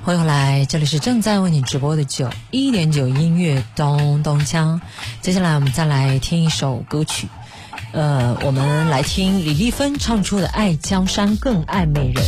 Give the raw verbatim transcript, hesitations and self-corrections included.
欢迎回来，这里是正在为你直播的九一点九音乐咚咚锵。接下来我们再来听一首歌曲，呃，我们来听李丽芬唱出的《爱江山更爱美人》。